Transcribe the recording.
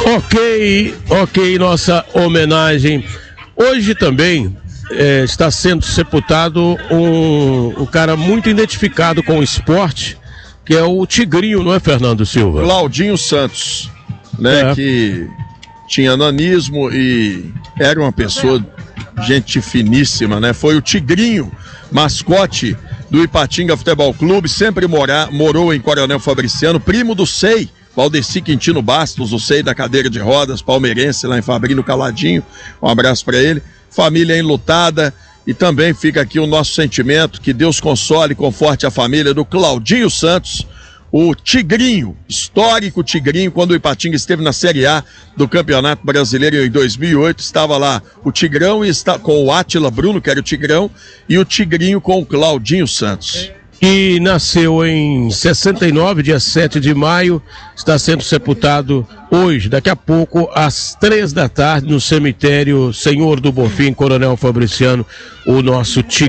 Ok, nossa homenagem. Hoje também está sendo sepultado um cara muito identificado com o esporte, que é o Tigrinho, não é, Fernando Silva? Claudinho Santos, né? Que tinha nanismo e era uma pessoa, gente finíssima, né? Foi o Tigrinho, mascote do Ipatinga Futebol Clube, sempre morou em Coronel Fabriciano, primo do Sei, Valdeci Quintino Bastos, o Sei da cadeira de rodas, palmeirense lá em Fabrino Caladinho, um abraço para ele, família enlutada, e também fica aqui o nosso sentimento, que Deus console e conforte a família do Claudinho Santos, o Tigrinho, histórico Tigrinho, quando o Ipatinga esteve na Série A do Campeonato Brasileiro em 2008, estava lá o Tigrão com o Átila Bruno, que era o Tigrão, e o Tigrinho com o Claudinho Santos. Que nasceu em 69, dia 7 de maio, está sendo sepultado hoje, daqui a pouco, às 3 da tarde, no cemitério Senhor do Bonfim, Coronel Fabriciano, o nosso Tigrinho.